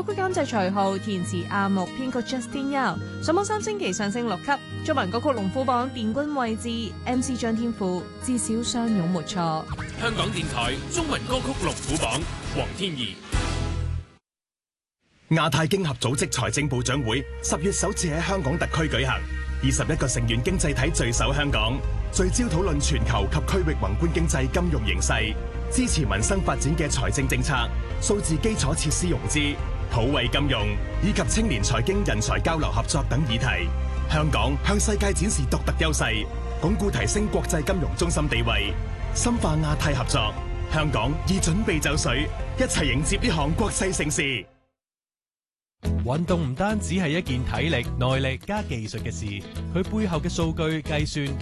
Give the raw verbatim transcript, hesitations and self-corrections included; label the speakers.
Speaker 1: 曲監製徐浩，填詞阿木，編曲 Justin Yao。上榜三星期上升六級，中文歌曲龍虎榜殿軍位置 ，M C 張天賦至少相擁沒錯。
Speaker 2: 香港電台中文歌曲龍虎榜，黃天怡。
Speaker 3: 亞太經合組織財政部長會十月首次喺香港特區舉行，二十一個成員經濟體聚首香港，聚焦討論全球及區域宏觀經濟金融形勢，支持民生發展嘅財政政策、數字基礎設施融資、普惠金融以及青年財經人才交流合作等議題。香港向世界展示獨特優勢，鞏固提升國際金融中心地位，深化亞太合作。香港已準備就緒，一齊迎接呢項國際盛事。
Speaker 4: 運動唔單止係一件體力、耐力加技術嘅事，佢背後嘅數據計算